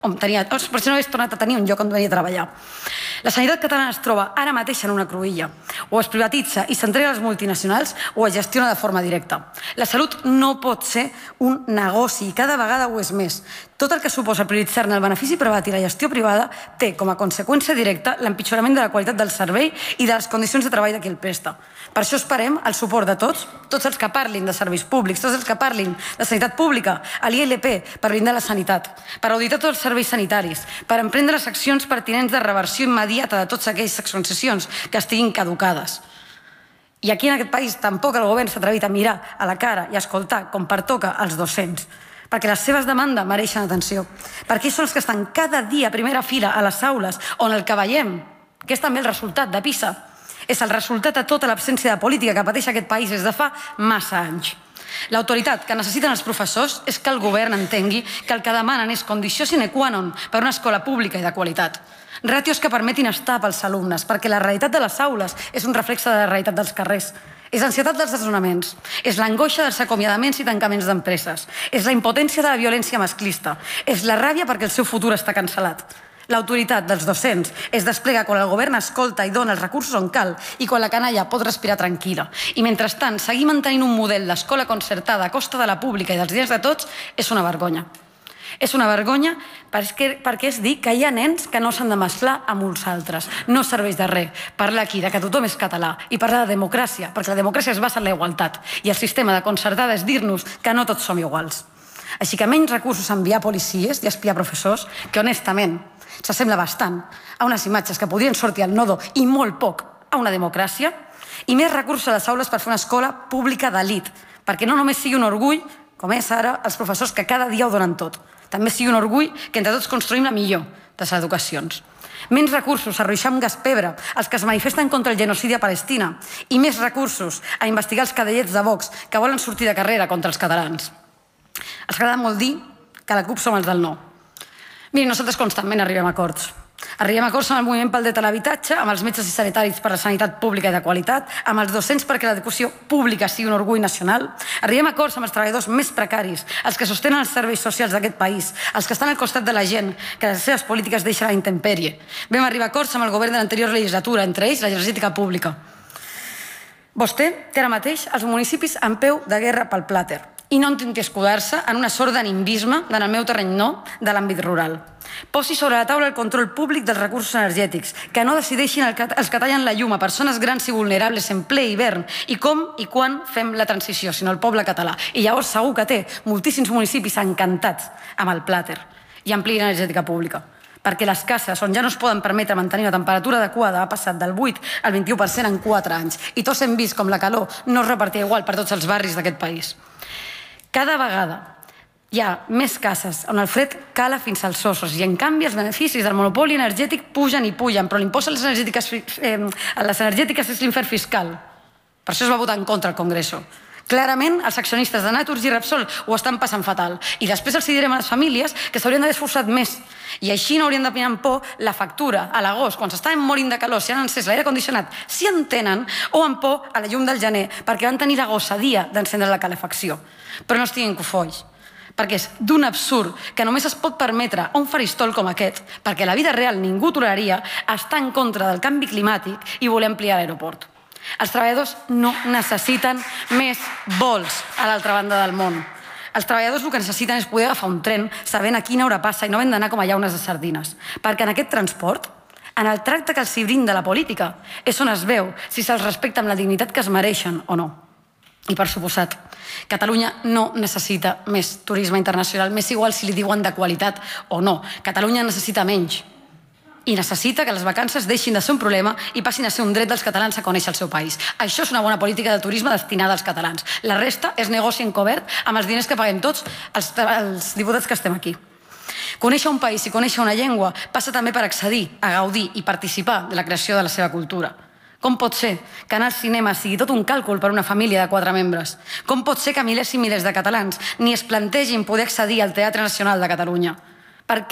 per si no hagués tornat a tenir un lloc on venir a treballar. La sanitat catalana es troba ara mateix en una cruïlla. O es privatitza i s'entrega a les multinacionals o es gestiona de forma directa. La salut no pot ser un negoci i cada vegada ho és més. Tot el que suposa prioritzar-ne el benefici privat i la gestió privada té com a conseqüència directa l'empitjorament de la qualitat del servei i de les condicions de treball de qui el presta. Per això esperem el suport de tots els que parlin de serveis públics, tots els que parlin de sanitat pública, a l'ILP per blindar la sanitat, per auditar tots els serveis sanitaris, per emprendre les accions pertinents de reversió immediata de totes aquelles concessions que estiguin caducades. I aquí en aquest país tampoc el govern s'ha atrevit a mirar a la cara i a escoltar com pertoca als docents, perquè les seves demandes mereixen atenció, perquè ells són els que estan cada dia a primera fila a les aules on el que veiem, que és també el resultat de PISA, és el resultat de tota l'absència de política que pateix aquest país des de fa massa anys. L'autoritat que necessiten els professors és que el govern entengui que el que demanen és condició sine qua non per una escola pública i de qualitat. Ràtios que permetin estar pels alumnes, perquè la realitat de les aules és un reflex de la realitat dels carrers. És l'ansietat dels desnonaments, és l'angoixa dels acomiadaments i tancaments d'empreses, és la impotència de la violència masclista, és la ràbia perquè el seu futur està cancel·lat. L'autoritat dels docents es desplega quan el govern escolta i dona els recursos on cal i quan la canalla pot respirar tranquil·la. I mentrestant, seguir mantenint un model d'escola concertada a costa de la pública i dels diners de tots és una vergonya. És una vergonya perquè és dir que hi ha nens que no s'han de mesclar amb uns altres. No serveix de res parlar aquí que tothom és català i parlar de democràcia, perquè la democràcia es basa en la igualtat i el sistema de concertada és dir-nos que no tots som iguals. Així que menys recursos a enviar policies i a espiar professors, que honestament s'assembla bastant a unes imatges que podrien sortir al Nodo i molt poc a una democràcia, i més recursos a les aules per fer una escola pública d'elit, perquè no només sigui un orgull, com és ara, els professors que cada dia ho donen tot, també sigui un orgull que entre tots construïm la millor de les educacions. Menys recursos a ruixar amb gas pebre els que es manifesten contra el genocidi a Palestina i més recursos a investigar els cadellets de Vox que volen sortir de carrera contra els catalans. Els agrada molt dir que la CUP som els del no. Mirin, nosaltres constantment arribem a acords. Arribem a acords amb el moviment pel dret a l'habitatge, amb els metges i sanitaris per la sanitat pública i de qualitat, amb els docents perquè l'educació pública sigui un orgull nacional. Arribem a acords amb els treballadors més precaris, els que sostenen els serveis socials d'aquest país, els que estan al costat de la gent, que les seves polítiques deixen a la intempèrie. Vam arribar a acords amb el govern de l'anterior legislatura, entre ells l'energètica pública. Vostè té ara mateix els municipis en peu de guerra pel plàter i no intenti escudar-se en una sort de nimbisme en el meu terreny no de l'àmbit rural. Posi sobre la taula el control públic dels recursos energètics, que no decideixin els que tallen la llum a persones grans i vulnerables en ple hivern i com i quan fem la transició, sinó el poble català. I llavors segur que té moltíssims municipis encantats amb el plàter i ampliï l'energètica pública, perquè les cases on ja no es poden permetre mantenir una temperatura adequada ha passat del 8 al 21% en 4 anys i tots hem vist com la calor no es repartia igual per tots els barris d'aquest país. Cada vegada hi ha més cases on el fred cala fins als ossos i en canvi els beneficis del monopoli energètic pugen i pugen, però l'impost a les energètiques és l'infern fiscal. Per això es va votar en contra al Congreso. Clarament, els accionistes de Naturgy i Repsol ho estan passant fatal. I després els direm a les famílies que s'haurien d'haver esforçat més. I així no haurien de mirar amb por la factura a l'agost, quan s'estaven morint de calor, si han encès l'aire condicionat, si en tenen, o amb por a la llum del gener, perquè van tenir la gossadia d'encendre la calefacció. Però no estiguin cofolls, perquè és d'un absurd que només es pot permetre a un faristol com aquest, perquè a la vida real ningú toleraria estar en contra del canvi climàtic i voler ampliar l'aeroport. Els treballadors no necessiten més vols a l'altra banda del món. Els treballadors el que necessiten és poder agafar un tren sabent a quina hora passa i no havent d'anar com a llaunes de sardines. Perquè en aquest transport, en el tracte que els brinda la política, és on es veu si se'ls respecta amb la dignitat que es mereixen o no. I per suposat, Catalunya no necessita més turisme internacional, m'és igual si li diuen de qualitat o no. Catalunya necessita menys. I necessita que les vacances deixin de ser un problema i passin a ser un dret dels catalans a conèixer el seu país. Això és una bona política de turisme destinada als catalans. La resta és negoci encobert amb els diners que paguem tots els diputats que estem aquí. Conèixer un país i conèixer una llengua passa també per accedir, a gaudir i participar de la creació de la seva cultura. Com pot ser que anar al cinema sigui tot un càlcul per a una família de 4 membres? Com pot ser que milers i milers de catalans ni es plantegin poder accedir al Teatre Nacional de Catalunya? Per què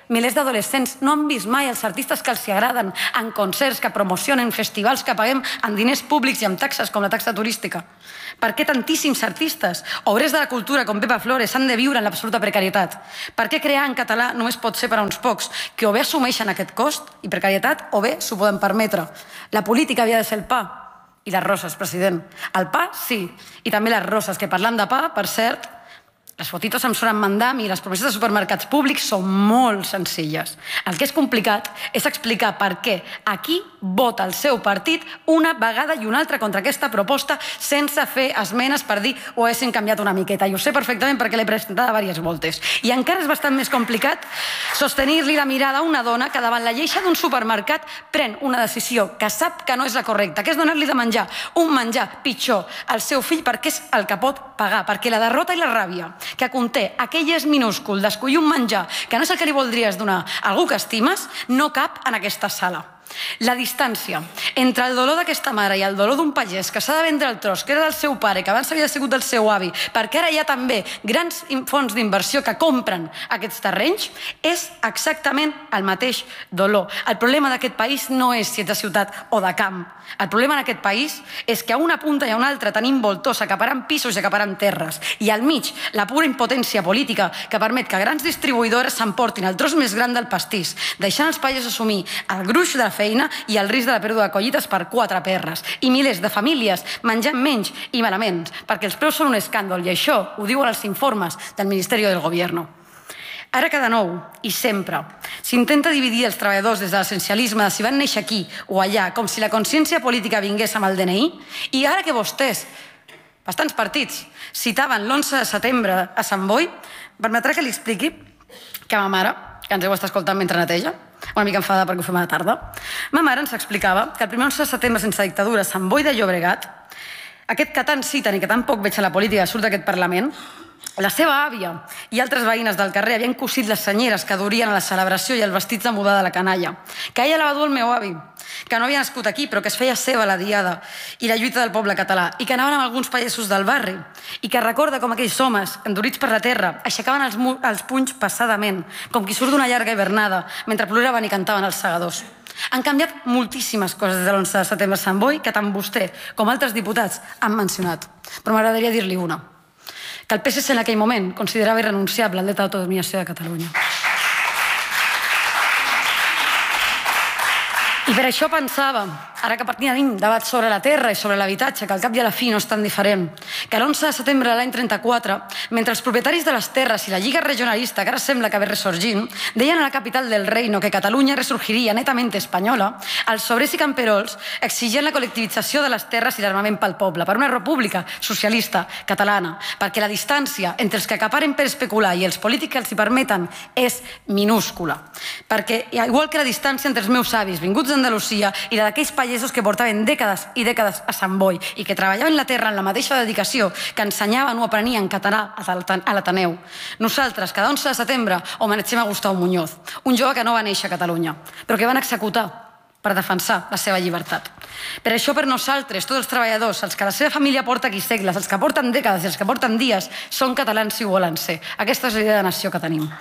milers d'adolescents no han vist mai els artistes que els agraden en concerts, que promocionen, festivals que paguem amb diners públics i amb taxes com la taxa turística? Per què tantíssims artistes, obrers de la cultura com Pepa Flores, han de viure en l'absoluta precarietat? Per què crear en català només pot ser per a uns pocs que o bé assumeixen aquest cost i precarietat o bé s'ho poden permetre? La política havia de ser el pa i les roses, president. El pa, sí, i també les roses, que parlant de pa, per cert, les fotitos amb Soran Mandam i les promeses de supermercats públics són molt senzilles. El que és complicat és explicar per què aquí vota el seu partit una vegada i una altra contra aquesta proposta sense fer esmenes per dir ho haguessin canviat una miqueta. I ho sé perfectament perquè l'he presentada diverses voltes. I encara és bastant més complicat sostenir-li la mirada a una dona que davant la lleixa d'un supermercat pren una decisió que sap que no és la correcta, que és donar-li de menjar un menjar pitjor al seu fill perquè és el que pot pagar, perquè la derrota i la ràbia que conté aquell és minúscul d'escollir un menjar que no és el que li voldries donar a algú que estimes, no cap en aquesta sala. La distància entre el dolor d'aquesta mare i el dolor d'un pagès que s'ha de vendre el tros, que era del seu pare, que abans havia sigut del seu avi, perquè ara hi ha també grans fons d'inversió que compren aquests terrenys, és exactament el mateix dolor. El problema d'aquest país no és si ets de ciutat o de camp. El problema en aquest país és que a una punta i a una altra tenim voltors acaparant pisos i acaparant terres, i al mig la pura impotència política que permet que grans distribuïdores s'emportin el tros més gran del pastís, deixant els pagesos assumir el gruix de la feina i el risc de la pèrdua de collites per 4 perres, i milers de famílies menjant menys i malament, perquè els preus són un escàndol, i això ho diuen els informes del Ministeri del Gobierno. Ara que de nou, i sempre, s'intenta dividir els treballadors des de l'essencialisme de si van néixer aquí o allà, com si la consciència política vingués amb el DNI, i ara que vostès, bastants partits, citaven l'11 de setembre a Sant Boi, permetrà que li expliqui que ma mare, que ens heu estat escoltant mentre neteja, una mica enfadada perquè ho fem a la tarda, ma mare ens explicava que el primer 11 de setembre sense dictadura a Sant Boi de Llobregat, aquest que tant citen i que tan poc veig a la política surt d'aquest Parlament, la seva àvia i altres veïnes del carrer havien cosit les senyeres que durien a la celebració i els vestits de mudar de la canalla, que ella la va dur el meu avi, que no havia nascut aquí però que es feia seva la diada i la lluita del poble català, i que anaven amb alguns pagesos del barri, i que recorda com aquells homes, endurits per la terra, aixecaven els punys passadament, com qui surt d'una llarga hivernada, mentre ploraven i cantaven els segadors. Han canviat moltíssimes coses des de l'11 de setembre a Sant Boi que tant vostè com altres diputats han mencionat, però m'agradaria dir-li una, que el PSC en aquell moment considerava irrenunciable el dret d'autodeterminació de Catalunya. I per això pensava, ara que tenim debats sobre la terra i sobre l'habitatge, que al cap i a la fi no és tan diferent, que l'11 de setembre de l'any 34, mentre els propietaris de les terres i la Lliga Regionalista, que ara sembla que ve resorgint, deien a la capital del reino que Catalunya resurgiria netamente espanyola, els obrers i camperols exigien la col·lectivització de les terres i l'armament pel poble, per una república socialista catalana, perquè la distància entre els que acaparen per especular i els polítics que els hi permeten és minúscula. Perquè, igual que la distància entre els meus avis vinguts d'Andalusia i la d'aquells pagesos que portaven dècades i dècades a Sant Boi i que treballaven la terra amb la mateixa dedicació que ensenyaven o aprenien català a l'Ateneu. Nosaltres, cada 11 de setembre, homenatgem a Gustau Muñoz, un jove que no va néixer a Catalunya, però que van executar per defensar la seva llibertat. Per això, per nosaltres, tots els treballadors, els que la seva família porta aquí segles, els que porten dècades i els que porten dies, són catalans i ho volen ser. Aquesta és la idea de nació que tenim.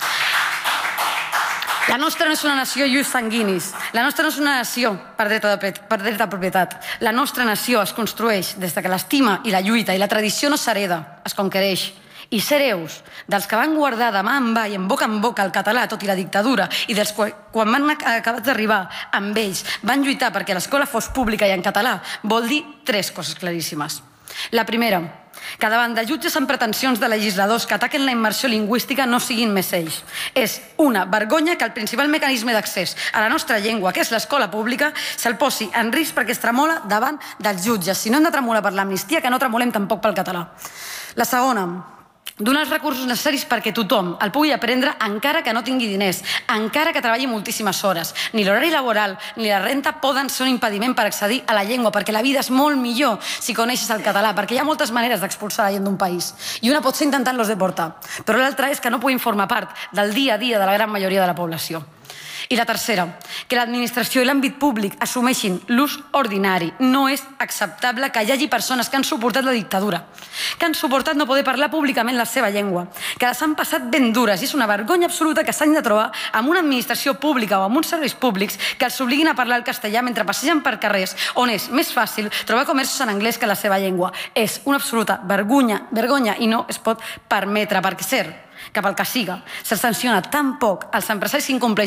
La nostra no és una nació ius sanguinis. La nostra no és una nació per dret de propietat. La nostra nació es construeix des que l'estima i la lluita i la tradició no s'hereda, es conquereix. I ser hereus dels que van guardar de mà en mà i en boca el català tot i la dictadura, i dels que quan van acabar d'arribar amb ells van lluitar perquè l'escola fos pública i en català, vol dir 3 coses claríssimes. La primera, que davant de jutges amb pretensions de legisladors que ataquen la immersió lingüística no siguin més ells. És una vergonya que el principal mecanisme d'accés a la nostra llengua, que és l'escola pública, se'l posi en risc perquè es tremola davant dels jutges. Si no hem de tremolar per l'amnistia, que no tremolem tampoc pel català. La segona, donar els recursos necessaris perquè tothom el pugui aprendre encara que no tingui diners, encara que treballi moltíssimes hores. Ni l'horari laboral ni la renta poden ser un impediment per accedir a la llengua, perquè la vida és molt millor si coneixes el català, perquè hi ha moltes maneres d'expulsar la gent d'un país. I una pot ser intentant-los deportar, però l'altra és que no puguin formar part del dia a dia de la gran majoria de la població. I la tercera, que l'administració i l'àmbit públic assumeixin l'ús ordinari. No és acceptable que hi hagi persones que han suportat la dictadura, que han suportat no poder parlar públicament la seva llengua, que les han passat ben dures, i és una vergonya absoluta que s'hagin de trobar amb una administració pública o amb uns serveis públics que els obliguin a parlar el castellà mentre passegen per carrers on és més fàcil trobar comerços en anglès que la seva llengua. És una absoluta vergonya i no es pot permetre, perquè cert, que pel que siga, se'ls sanciona tan poc als empresaris que incompleixen